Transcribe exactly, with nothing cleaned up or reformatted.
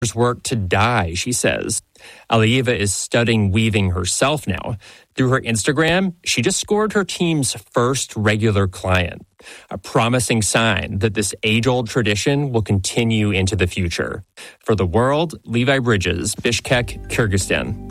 work to dye, she says. Aliyeva is studying weaving herself now. Through her Instagram, she just scored her team's first regular client, a promising sign that this age-old tradition will continue into the future. For The World, Levi Bridges, Bishkek, Kyrgyzstan.